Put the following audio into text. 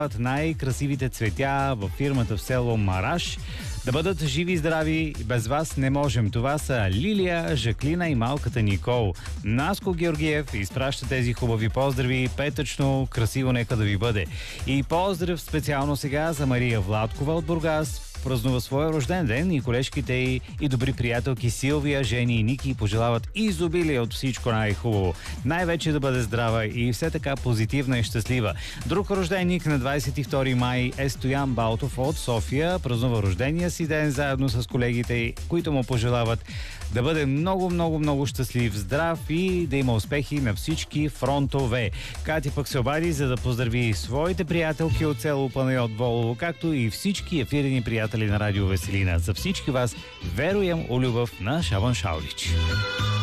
най-красивите цветя във фирмата в село Мараш. Да бъдат живи и здрави, без вас не можем. Това са Лилия, Жаклина и малката Никол. Наско Георгиев изпраща тези хубави поздрави. Петъчно, красиво нека да ви бъде. И поздрав специално сега за Мария Владкова от Бургас. Празнува своя рожден ден и колежките й и добри приятелки Силвия, Жени и Ники пожелават изобилие от всичко най-хубаво. Най-вече да бъде здрава и все така позитивна и щастлива. Друг рожденник на 22 май е Стоян Балтов от София. Празнува рождения си ден заедно с колегите й, които му пожелават да бъде много щастлив, здрав и да има успехи на всички фронтове. Кати пък се обади, за да поздрави своите приятелки от село Панайот Волово, както и всички ефирни приятели на Радио Веселина. За всички вас веруем у любов на Шабан Шаулич.